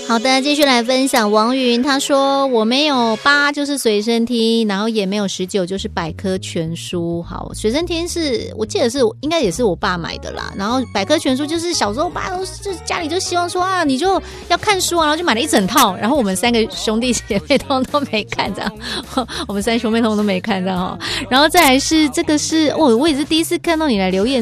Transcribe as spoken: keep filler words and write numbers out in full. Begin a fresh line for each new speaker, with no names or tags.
好的，继续来分享。王云他说我没有八就是随身听，然后也没有十九就是百科全书。好，随身听是我记得是应该也是我爸买的啦，然后百科全书就是小时候爸都是家里就希望说啊你就要看书啊，然后就买了一整套，然后我们三个兄弟姐妹通通都没看这样，我们三兄妹通通都没看这样。然后再来是这个是我、哦、我也是第一次看到你来留言